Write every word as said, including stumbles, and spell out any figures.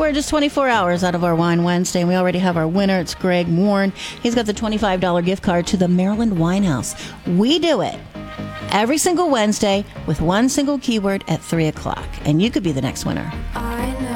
we're just twenty-four hours out of our Wine Wednesday, and we already have our winner. It's Greg Warren. He's got the twenty-five dollars gift card to the Maryland Winehouse. We do it every single Wednesday with one single keyword at three o'clock, and you could be the next winner.